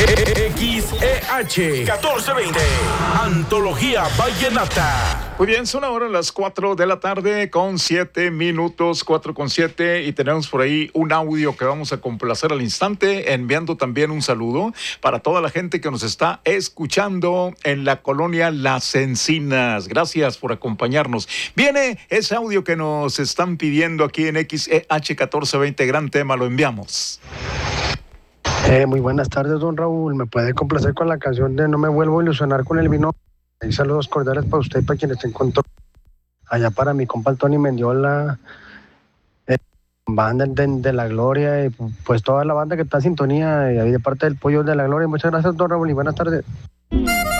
XEH 1420, Antología Vallenata. Muy bien, son ahora las 4 de la tarde con 7 minutos, 4:07, y tenemos por ahí un audio que vamos a complacer al instante, enviando también un saludo para toda la gente que nos está escuchando en la colonia Las Encinas. Gracias por acompañarnos. Viene ese audio que nos están pidiendo aquí en XEH 1420, gran tema, lo enviamos. Muy buenas tardes, don Raúl. ¿Me puede complacer con la canción de No me vuelvo a ilusionar con el vino? Y saludos cordiales para usted y para quienes estén con todo. Allá para mi compa Tony Mendiola, banda de La Gloria, y pues toda la banda que está en sintonía, y ahí de parte del Pollo de La Gloria. Muchas gracias, don Raúl, y buenas tardes.